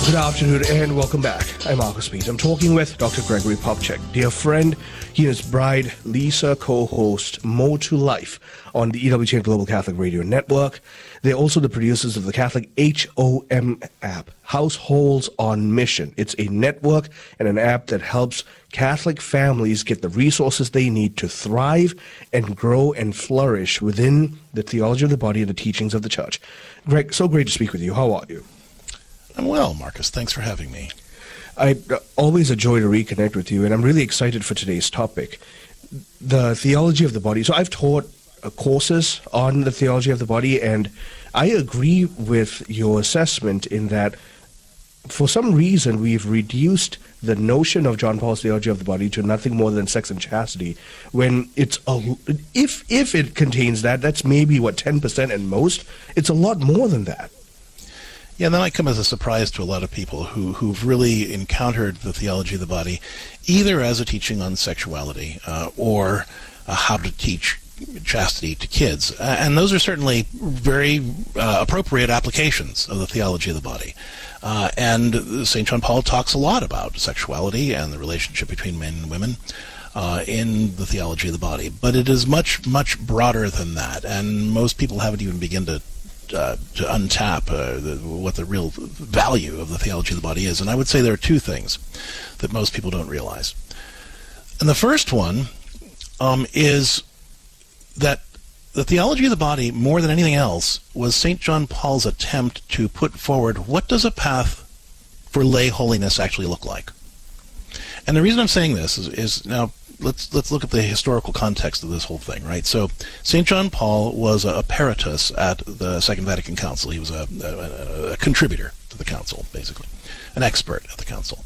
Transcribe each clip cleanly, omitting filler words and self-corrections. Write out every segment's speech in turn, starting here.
Good afternoon and welcome back. I'm Marcus Mead. I'm talking with Dr. Gregory Popcak, dear friend. He and his bride, Lisa, co-host More to Life on the EWTN Global Catholic Radio Network. They're also the producers of the Catholic HOM app, Households on Mission. It's a network and an app that helps Catholic families get the resources they need to thrive and grow and flourish within the theology of the body and the teachings of the church. Greg, so great to speak with you. How are you? I'm well, Marcus. Thanks for having me. Always a joy to reconnect with you, and I'm really excited for today's topic, the theology of the body. So I've taught courses on the theology of the body, and I agree with your assessment in that for some reason we've reduced the notion of John Paul's theology of the body to nothing more than sex and chastity, when it's if it contains that's maybe 10% at most. It's a lot more than that. Yeah, that might come as a surprise to a lot of people who've really encountered the theology of the body either as a teaching on sexuality or how to teach chastity to kids. And those are certainly very appropriate applications of the theology of the body. And St. John Paul talks a lot about sexuality and the relationship between men and women in the theology of the body. But it is much, much broader than that. And most people haven't even begun to untap what the real value of the theology of the body is. And I would say there are two things that most people don't realize. And the first one is that the theology of the body, more than anything else, was St. John Paul's attempt to put forward what does a path for lay holiness actually look like. And the reason I'm saying this is now, let's look at the historical context of this whole thing, right? So St. John Paul was a peritus at the Second Vatican Council. He was a contributor to the council, basically, an expert at the council.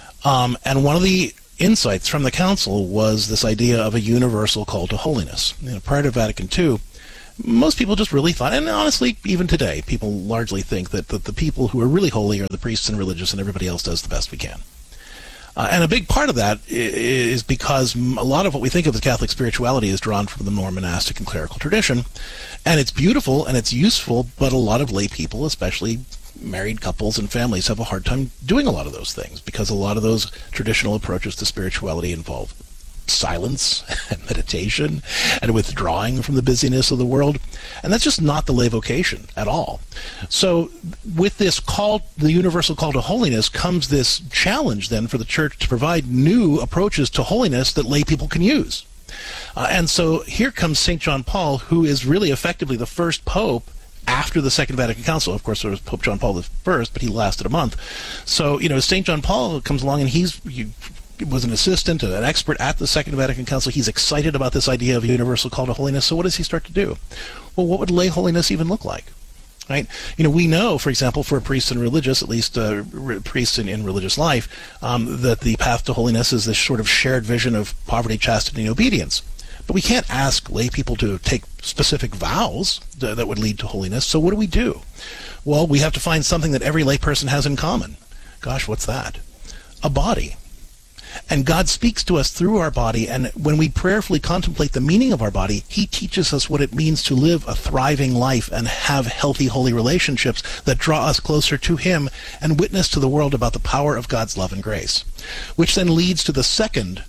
And one of the insights from the council was this idea of a universal call to holiness. Prior to Vatican II, most people just really thought, and honestly, even today, people largely think that the people who are really holy are the priests and religious, and everybody else does the best we can. And a big part of that is because a lot of what we think of as Catholic spirituality is drawn from the more monastic and clerical tradition. And it's beautiful and it's useful, but a lot of lay people, especially married couples and families, have a hard time doing a lot of those things because a lot of those traditional approaches to spirituality involve silence and meditation and withdrawing from the busyness of the world. And that's just not the lay vocation at all. So with this call, the universal call to holiness, comes this challenge then for the church to provide new approaches to holiness that lay people can use. And so here comes St. John Paul, who is really effectively the first pope after the Second Vatican Council. Of course, there was Pope John Paul I, but he lasted a month. So, St. John Paul comes along and he was an assistant, an expert at the Second Vatican Council. He's excited about this idea of a universal call to holiness. So what does he start to do? Well, what would lay holiness even look like? Right? We know, for example, for priests and religious, at least priests in religious life, that the path to holiness is this sort of shared vision of poverty, chastity, and obedience. But we can't ask lay people to take specific vows that would lead to holiness. So what do? Well, we have to find something that every lay person has in common. Gosh, what's that? A body. And God speaks to us through our body, and when we prayerfully contemplate the meaning of our body, he teaches us what it means to live a thriving life and have healthy, holy relationships that draw us closer to him and witness to the world about the power of God's love and grace. Which then leads to the second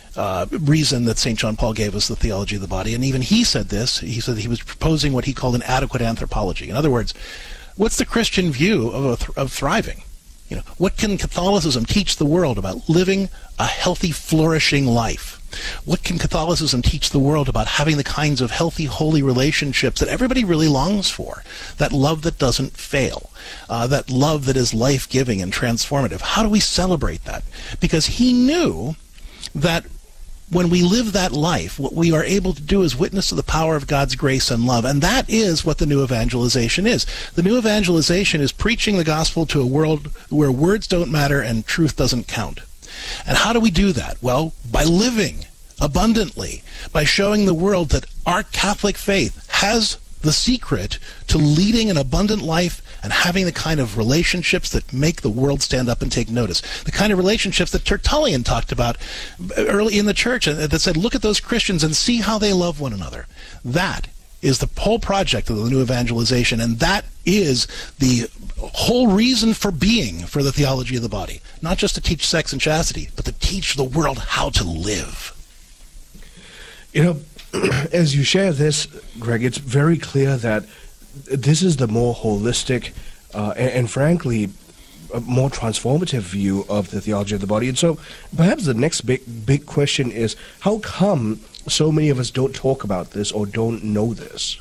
reason that St. John Paul gave us the theology of the body, and even he said this. He said that he was proposing what he called an adequate anthropology. In other words, what's the Christian view of thriving? What can Catholicism teach the world about living a healthy, flourishing life? What can Catholicism teach the world about having the kinds of healthy, holy relationships that everybody really longs for? That love that doesn't fail, that love that is life-giving and transformative. How do we celebrate that? Because he knew that when we live that life, what we are able to do is witness to the power of God's grace and love. And that is what the new evangelization is. The new evangelization is preaching the gospel to a world where words don't matter and truth doesn't count. And how do we do that? Well, by living abundantly, by showing the world that our Catholic faith has the secret to leading an abundant life and having the kind of relationships that make the world stand up and take notice. The kind of relationships that Tertullian talked about early in the church, that said, look at those Christians and see how they love one another. That is the whole project of the new evangelization, and that is the whole reason for being for the theology of the body. Not just to teach sex and chastity, but to teach the world how to live. You know, as you share this, Greg, it's very clear that this is the more holistic and frankly, a more transformative view of the theology of the body. And so perhaps the next big question is, how come so many of us don't talk about this or don't know this?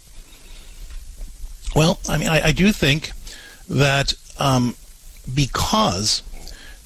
Well, I mean, I do think that because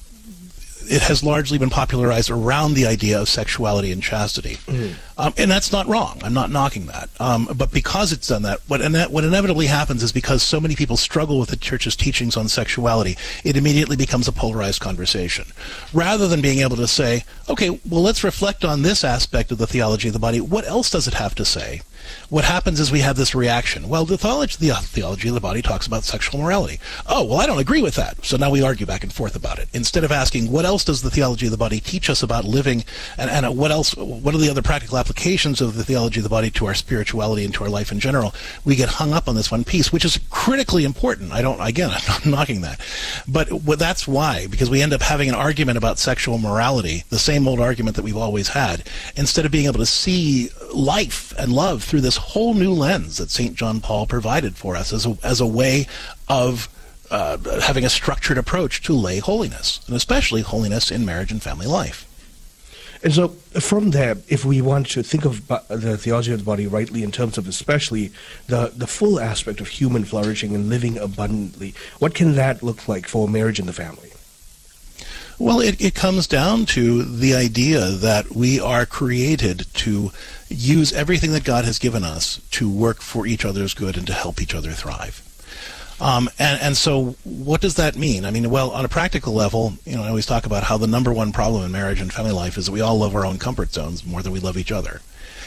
it has largely been popularized around the idea of sexuality and chastity. And that's not wrong. I'm not knocking that. But because it's done that, what inevitably happens is because so many people struggle with the church's teachings on sexuality, it immediately becomes a polarized conversation. Rather than being able to say, okay, well, let's reflect on this aspect of the theology of the body. What else does it have to say? What happens is we have this reaction. Well, the theology of the body talks about sexual morality. Oh, well, I don't agree with that. So now we argue back and forth about it. Instead of asking, what else does the theology of the body teach us about living, and what are the other practical applications of the theology of the body to our spirituality and to our life in general, we get hung up on this one piece, which is critically important. I'm not knocking that. But that's why, because we end up having an argument about sexual morality, the same old argument that we've always had, instead of being able to see life and love through this whole new lens that St. John Paul provided for us as a way of having a structured approach to lay holiness, and especially holiness in marriage and family life. And so from there, if we want to think of the theology of the body rightly in terms of especially the full aspect of human flourishing and living abundantly, what can that look like for marriage and the family? Well, it comes down to the idea that we are created to use everything that God has given us to work for each other's good and to help each other thrive. And so what does that mean? I mean, well, on a practical level, I always talk about how the number one problem in marriage and family life is that we all love our own comfort zones more than we love each other.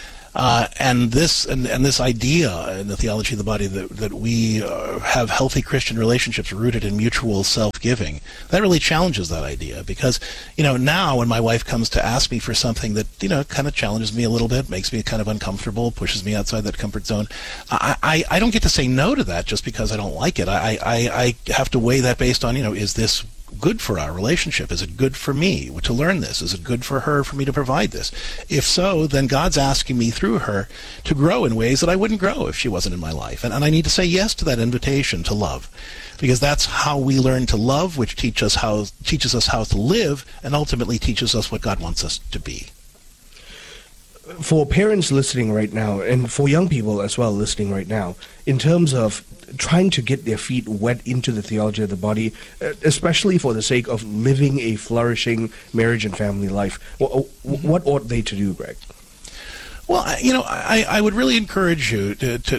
And this idea in the theology of the body that we have healthy Christian relationships rooted in mutual self-giving, that really challenges that idea, because now when my wife comes to ask me for something that kind of challenges me a little bit, makes me kind of uncomfortable, pushes me outside that comfort zone, I don't get to say no to that just because I don't like it. I have to weigh that based on is this good for our relationship? Is it good for me to learn this? Is it good for her for me to provide this? If so, then God's asking me through her to grow in ways that I wouldn't grow if she wasn't in my life. And I need to say yes to that invitation to love, because that's how we learn to love, which teaches us how to live, and ultimately teaches us what God wants us to be. For parents listening right now, and for young people as well listening right now, in terms of trying to get their feet wet into the theology of the body, especially for the sake of living a flourishing marriage and family life, what ought they to do, Greg? Well, I would really encourage you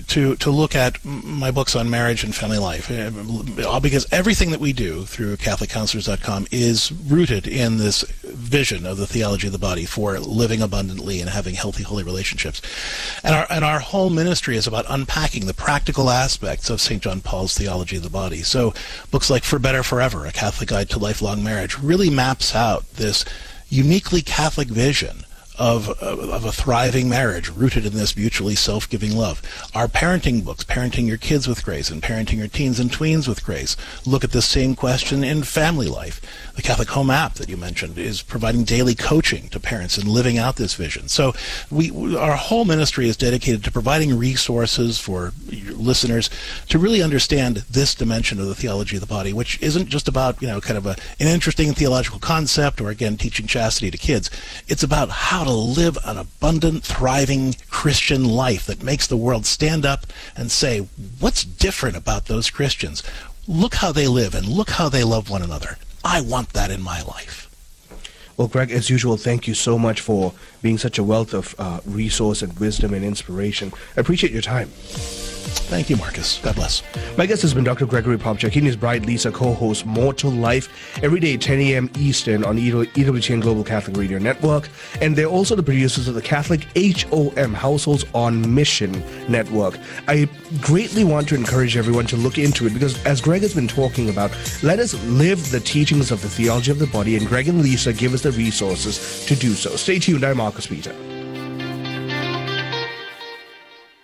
to look at my books on marriage and family life, because everything that we do through CatholicCounselors.com is rooted in this vision of the theology of the body for living abundantly and having healthy, holy relationships. And our whole ministry is about unpacking the practical aspects of St. John Paul's theology of the body. So books like For Better Forever, A Catholic Guide to Lifelong Marriage, really maps out this uniquely Catholic vision of a thriving marriage rooted in this mutually self-giving love. Our parenting books, Parenting Your Kids with Grace and Parenting Your Teens and Tweens with Grace, look at this same question in family life. The Catholic Home app that you mentioned is providing daily coaching to parents in living out this vision. So our whole ministry is dedicated to providing resources for your listeners to really understand this dimension of the theology of the body, which isn't just about kind of an interesting theological concept or, again, teaching chastity to kids. It's about how to live an abundant, thriving Christian life that makes the world stand up and say, what's different about those Christians? Look how they live and look how they love one another. I want that in my life. Well, Greg, as usual, thank you so much for being such a wealth of resource and wisdom and inspiration. I appreciate your time. Thank you, Marcus. God bless. My guest has been Dr. Gregory Popcak. He and his bride, Lisa, co-host More to Life every day at 10 a.m. Eastern on EWTN Global Catholic Radio Network. And they're also the producers of the Catholic HOM, Households on Mission Network. I greatly want to encourage everyone to look into it because, as Greg has been talking about, let us live the teachings of the theology of the body, and Greg and Lisa give us the resources to do so. Stay tuned. I'm Marcus Peter.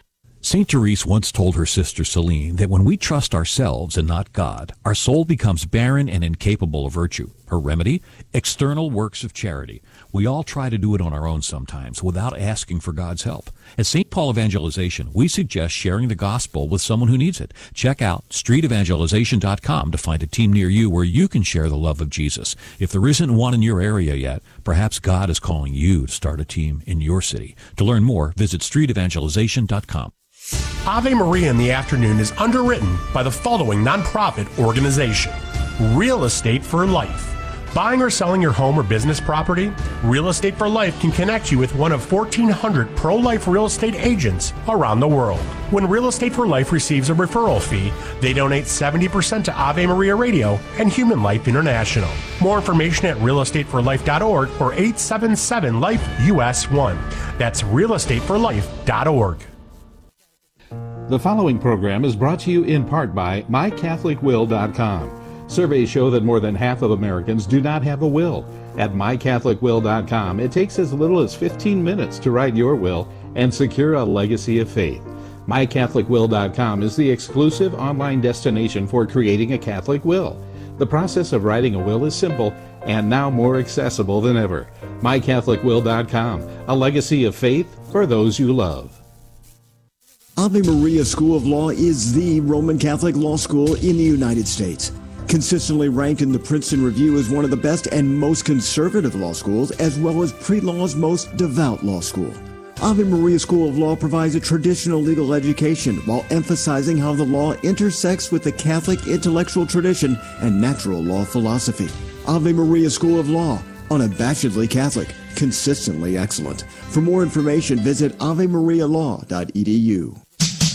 St. Therese once told her sister Celine that when we trust ourselves and not God, our soul becomes barren and incapable of virtue. Her remedy? External works of charity. We all try to do it on our own sometimes without asking for God's help. At St. Paul Evangelization, we suggest sharing the gospel with someone who needs it. Check out streetevangelization.com to find a team near you where you can share the love of Jesus. If there isn't one in your area yet, perhaps God is calling you to start a team in your city. To learn more, visit streetevangelization.com. Ave Maria in the Afternoon is underwritten by the following nonprofit organization: Real Estate for Life. Buying or selling your home or business property? Real Estate for Life can connect you with one of 1,400 pro-life real estate agents around the world. When Real Estate for Life receives a referral fee, they donate 70% to Ave Maria Radio and Human Life International. More information at realestateforlife.org or 877-LIFE-US1. That's realestateforlife.org. The following program is brought to you in part by MyCatholicWill.com. Surveys show that more than half of Americans do not have a will. At MyCatholicWill.com, it takes as little as 15 minutes to write your will and secure a legacy of faith. MyCatholicWill.com is the exclusive online destination for creating a Catholic will. The process of writing a will is simple and now more accessible than ever. MyCatholicWill.com, a legacy of faith for those you love. Ave Maria School of Law is the Roman Catholic law school in the United States. Consistently ranked in the Princeton Review as one of the best and most conservative law schools, as well as pre-law's most devout law school. Ave Maria School of Law provides a traditional legal education while emphasizing how the law intersects with the Catholic intellectual tradition and natural law philosophy. Ave Maria School of Law, unabashedly Catholic, consistently excellent. For more information, visit avemarialaw.edu.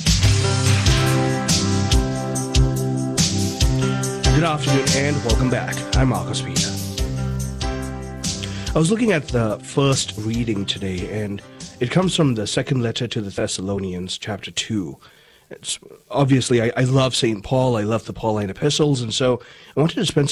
Good afternoon and welcome back. I'm Marcus Peter. I was looking at the first reading today, and it comes from the second letter to the Thessalonians, chapter 2. It's obviously, I love St. Paul. I love the Pauline epistles, and so I wanted to spend